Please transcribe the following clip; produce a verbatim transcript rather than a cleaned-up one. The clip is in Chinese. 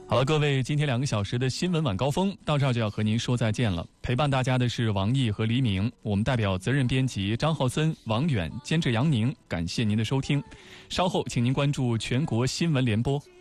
好了，各位，今天两个小时的新闻晚高峰到这儿就要和您说再见了。陪伴大家的是王毅和黎明，我们代表责任编辑张浩森、王远，监制杨宁，感谢您的收听。稍后请您关注全国新闻联播。